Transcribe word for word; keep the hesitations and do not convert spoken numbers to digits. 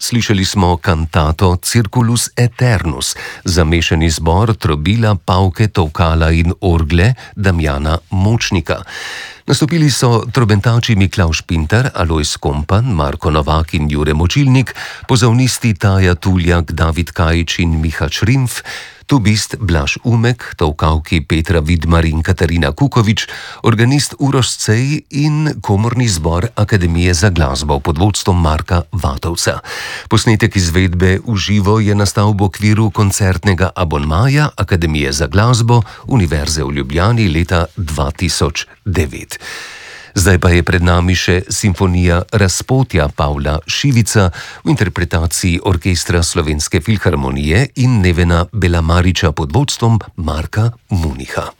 Slišali smo kantato Circulus Aeternus, zamešani zbor trobila, pavke, tolkala in orgle Damjana Močnika. Nastopili so trobentači Miklavž Pintar, Alojz Kompan, Marko Novak in Jure Močilnik, pozavnisti Taja Tuljak, David Kajič in Miha Šrimf, tubist Blaž Umek, tolkavki Petra Vidmar in Katarina Kukovič, organist Uroš Cej in komorni zbor Akademije za glasbo pod vodstvom Marka Vatovca. Posnetek izvedbe v živo je nastal v okviru koncertnega abonmaja Akademije za glasbo Univerze v Ljubljani leta dva tisoč devet. Zdaj pa je pred nami še simfonija Razpotja Pavla Šivica v interpretaciji Orkestra Slovenske filharmonije in Nevena Belamariča pod vodstvom Marka Municha.